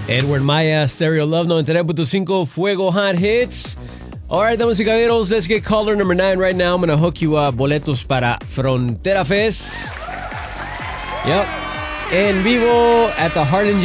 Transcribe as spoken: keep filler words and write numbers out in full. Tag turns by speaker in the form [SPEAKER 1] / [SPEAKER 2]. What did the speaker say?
[SPEAKER 1] Edward Maya, Stereo Love noventa y tres punto cinco, Fuego Hot Hits. All right, damas y caballeros, let's get caller number nine right now. I'm going to hook you up boletos para Frontera Fest. Yep. En vivo at the Harlingen